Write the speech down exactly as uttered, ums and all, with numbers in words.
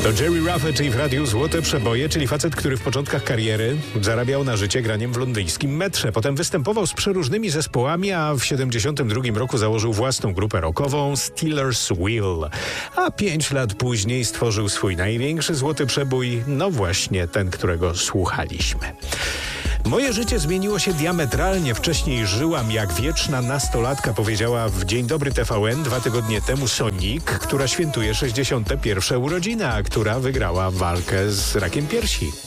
To Jerry Ruffett i w radiu Złote Przeboje, czyli facet, który w początkach kariery zarabiał na życie graniem w londyńskim metrze. Potem występował z przeróżnymi zespołami, a w siedemdziesiątym drugim roku założył własną grupę rockową Stealers Wheel. A pięć lat później stworzył swój największy złoty przebój, no właśnie ten, którego słuchaliśmy. Moje życie zmieniło się diametralnie. Wcześniej żyłam jak wieczna nastolatka, powiedziała w Dzień Dobry T V N dwa tygodnie temu Sonik, która świętuje sześćdziesiąte pierwsze urodziny, a która wygrała walkę z rakiem piersi.